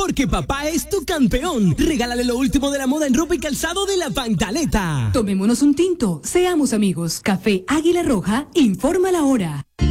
porque papá es tu campeón. Regálale lo último de la moda en ropa y calzado de La Pantaleta. Tomémonos un tinto, seamos amigos. Café Águila Roja, informa la hora.